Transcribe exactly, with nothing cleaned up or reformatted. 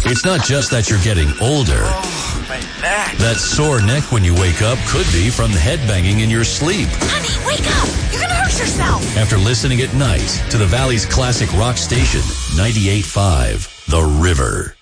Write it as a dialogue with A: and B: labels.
A: It's not just that you're getting older.
B: Oh, my neck.
A: That sore neck when you wake up could be from headbanging in your sleep.
C: Honey, wake up! You're gonna hurt yourself!
A: After listening at night to the Valley's classic rock station, ninety-eight point five, The River.